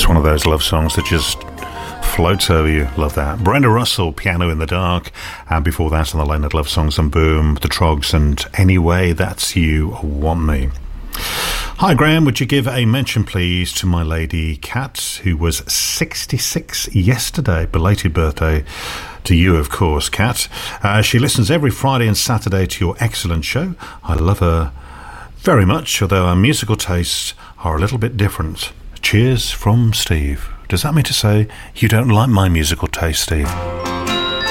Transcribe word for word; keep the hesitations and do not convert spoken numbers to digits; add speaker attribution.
Speaker 1: It's one of those love songs that just floats over you. Love that. Brenda Russell, Piano in the Dark, and before that on the Leonard Love Songs and Boom, The Trogs and Anyway That's You Want Me. Hi Graham, would you give a mention please to my lady Kat, who was sixty-six yesterday. Belated birthday to you, of course, Kat. Uh, she listens every Friday and Saturday to your excellent show. I love her very much, although our musical tastes are a little bit different. Cheers from Steve. Does that mean to say you don't like my musical taste, Steve?